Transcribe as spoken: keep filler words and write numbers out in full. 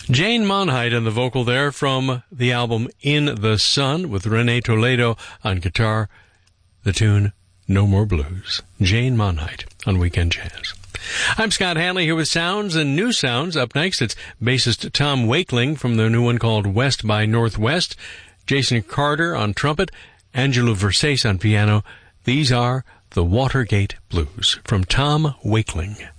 Jane Monheit on the vocal there from the album In the Sun with Renee Toledo on guitar. The tune No More Blues. Jane Monheit on Weekend Jazz. I'm Scott Hanley here with Sounds and New Sounds. Up next, it's bassist Tom Wakeling from the new one called West by Northwest. Jason Carter on trumpet. Angelo Versace on piano. These are the Watergate Blues from Tom Wakeling.